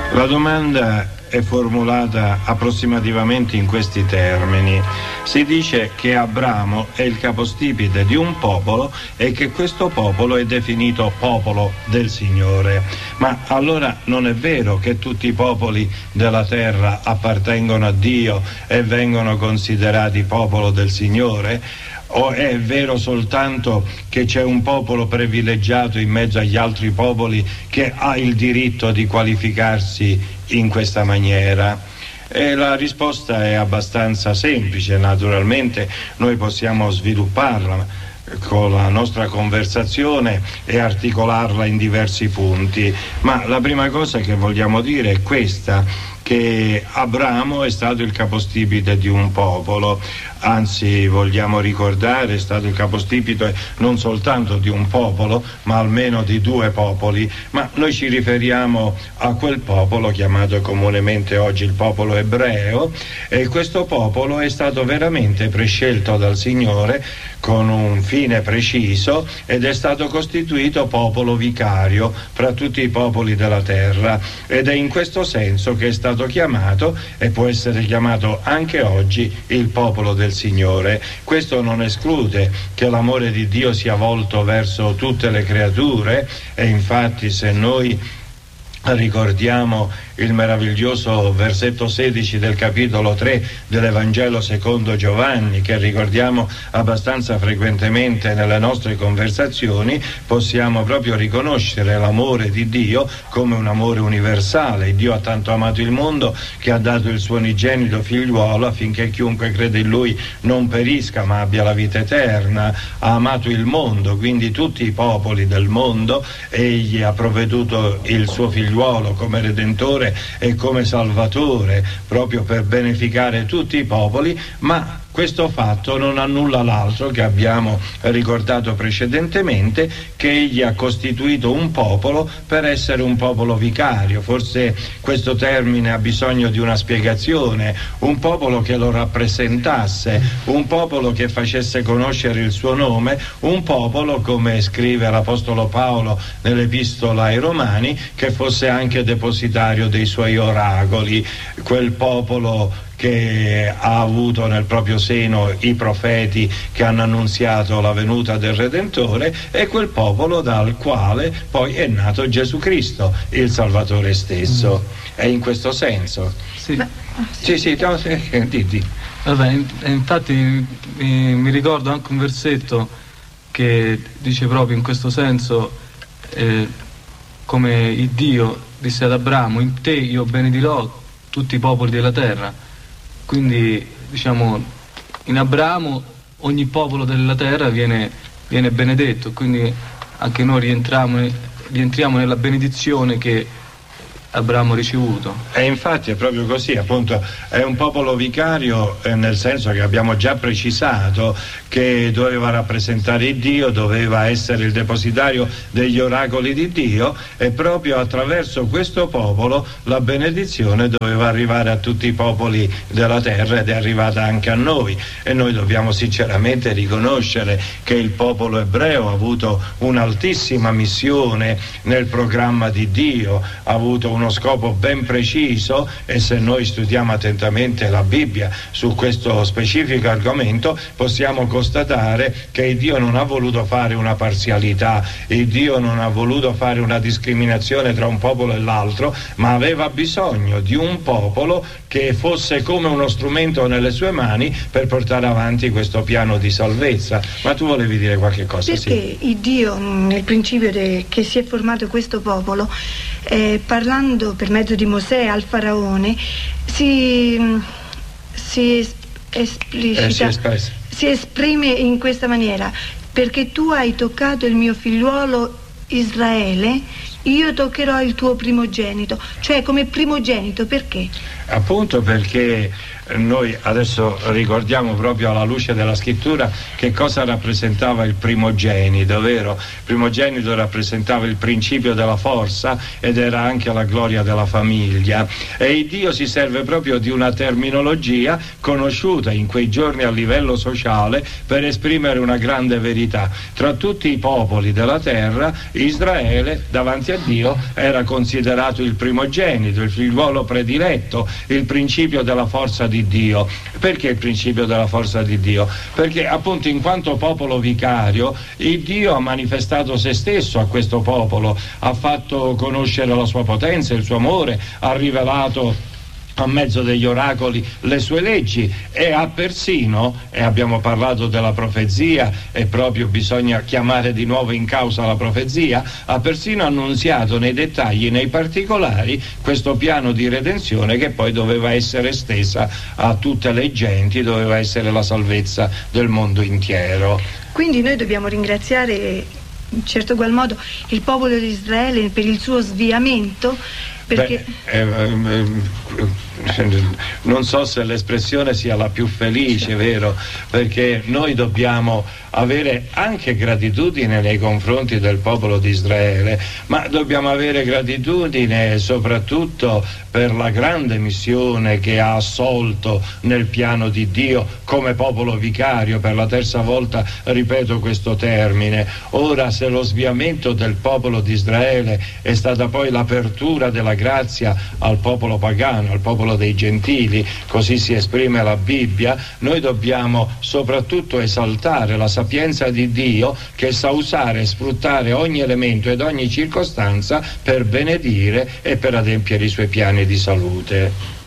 La domanda è formulata approssimativamente in questi termini. Si dice che Abramo è il capostipite di un popolo e che questo popolo è definito popolo del Signore. Ma allora non è vero che tutti i popoli della terra appartengono a Dio e vengono considerati popolo del Signore? O è vero soltanto che c'è un popolo privilegiato in mezzo agli altri popoli che ha il diritto di qualificarsi in questa maniera? E la risposta è abbastanza semplice, naturalmente noi possiamo svilupparla con la nostra conversazione e articolarla in diversi punti, ma la prima cosa che vogliamo dire è questa, che Abramo è stato il capostipite di un popolo, anzi vogliamo ricordare è stato il capostipite non soltanto di un popolo ma almeno di due popoli, ma noi ci riferiamo a quel popolo chiamato comunemente oggi il popolo ebreo, e questo popolo è stato veramente prescelto dal Signore con un fine preciso ed è stato costituito popolo vicario fra tutti i popoli della terra, ed è in questo senso che è stato chiamato e può essere chiamato anche oggi il popolo del Signore. Questo non esclude che l'amore di Dio sia volto verso tutte le creature, e infatti se noi ricordiamo il meraviglioso versetto 16 del capitolo 3 dell'Evangelo secondo Giovanni, che ricordiamo abbastanza frequentemente nelle nostre conversazioni, possiamo proprio riconoscere l'amore di Dio come un amore universale. Dio ha tanto amato il mondo che ha dato il suo unigenito figliuolo affinché chiunque crede in Lui non perisca ma abbia la vita eterna. Ha amato il mondo, quindi tutti i popoli del mondo, egli ha provveduto il suo figliuolo come redentore e come salvatore proprio per beneficare tutti i popoli, ma questo fatto non annulla l'altro che abbiamo ricordato precedentemente, che egli ha costituito un popolo per essere un popolo vicario. Forse questo termine ha bisogno di una spiegazione: un popolo che lo rappresentasse, un popolo che facesse conoscere il suo nome, un popolo, come scrive l'Apostolo Paolo nell'Epistola ai Romani, che fosse anche depositario dei suoi oracoli, quel popolo che ha avuto nel proprio seno i profeti che hanno annunziato la venuta del Redentore, e quel popolo dal quale poi è nato Gesù Cristo, il Salvatore stesso. È in questo senso. Sì. Di. Vabbè, infatti mi ricordo anche un versetto che dice proprio in questo senso, come il Dio disse ad Abramo: in te io benedirò tutti i popoli della terra. Quindi diciamo in Abramo ogni popolo della terra viene benedetto, quindi anche noi rientriamo nella benedizione che Abramo ha ricevuto. E infatti è proprio così, appunto, è un popolo vicario nel senso che abbiamo già precisato che doveva rappresentare il Dio, doveva essere il depositario degli oracoli di Dio, e proprio attraverso questo popolo la benedizione doveva arrivare a tutti i popoli della terra, ed è arrivata anche a noi, e noi dobbiamo sinceramente riconoscere che il popolo ebreo ha avuto un'altissima missione nel programma di Dio, ha avuto uno scopo ben preciso, e se noi studiamo attentamente la Bibbia su questo specifico argomento possiamo constatare che il Dio non ha voluto fare una parzialità, il Dio non ha voluto fare una discriminazione tra un popolo e l'altro, ma aveva bisogno di un popolo che fosse come uno strumento nelle sue mani per portare avanti questo piano di salvezza. Ma tu volevi dire qualche cosa? Perché il Dio nel principio che si è formato questo popolo, parlando per mezzo di Mosè al Faraone, si esprime in questa maniera: perché tu hai toccato il mio figliuolo Israele, io toccherò il tuo primogenito. Cioè come primogenito, perché? Appunto perché noi adesso ricordiamo proprio alla luce della scrittura che cosa rappresentava il primogenito, vero? Il primogenito rappresentava il principio della forza ed era anche la gloria della famiglia, e il Dio si serve proprio di una terminologia conosciuta in quei giorni a livello sociale per esprimere una grande verità. Tra tutti i popoli della terra, Israele davanti a Dio era considerato il primogenito, il figliuolo prediletto, il principio della forza di Dio. Perché il principio della forza di Dio? Perché appunto in quanto popolo vicario il Dio ha manifestato se stesso a questo popolo, ha fatto conoscere la sua potenza, il suo amore, ha rivelato a mezzo degli oracoli le sue leggi, e ha persino, e abbiamo parlato della profezia e proprio bisogna chiamare di nuovo in causa la profezia, ha persino annunziato nei dettagli, nei particolari, questo piano di redenzione che poi doveva essere estesa a tutte le genti, doveva essere la salvezza del mondo intero. Quindi noi dobbiamo ringraziare in certo qual modo il popolo di Israele per il suo sviamento, perché non so se l'espressione sia la più felice, vero? Perché noi dobbiamo avere anche gratitudine nei confronti del popolo di Israele, ma dobbiamo avere gratitudine soprattutto per la grande missione che ha assolto nel piano di Dio come popolo vicario. Per la terza volta ripeto questo termine. Ora, se lo sviamento del popolo di Israele è stata poi l'apertura della grazia al popolo pagano, al popolo dei gentili, così si esprime la Bibbia, noi dobbiamo soprattutto esaltare la sapienza di Dio, che sa usare e sfruttare ogni elemento ed ogni circostanza per benedire e per adempiere i suoi piani di salute.